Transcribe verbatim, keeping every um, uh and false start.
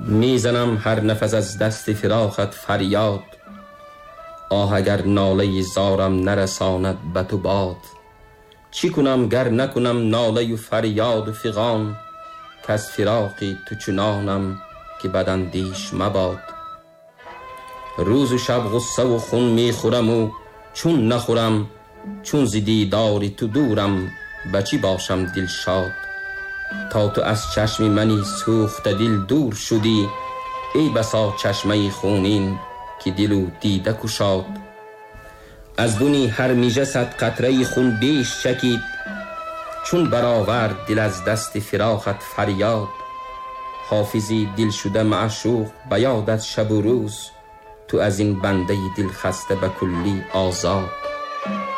میزنم هر نفس از دست فراقت فریاد. آه اگر ناله زارم نرساند به تو باد. چی کنم گر نکنم ناله و فریاد و فغان، که از فراقی تو چنانم که بداندیش مباد. روز و شب غصه و خون میخورم و چون نخورم، چون ز دیدار تو دورم بچی باشم دل شاد. تا تو از چشم منی سوخته دل دور شدی، ای بسا چشمه خونین که دلو دیده کشاد. از بنی هر میژه صد قطره خون بیش چکید، چون برآورد دل از دست فراقت فریاد. حافظی دل شده معشوق به یادت شب و روز، تو از این بنده دل خسته به کلی آزاد.